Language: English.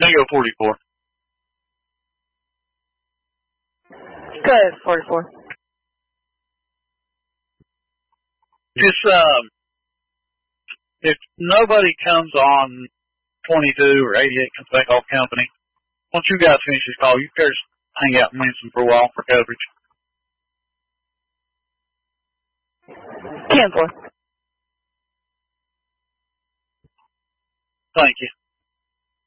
Tango 44. Go ahead, 44. Just, if nobody comes on 22 or 88 comes back off company, once you guys finish this call, you can just hang out in Winston for a while for coverage. 10-4. Thank you.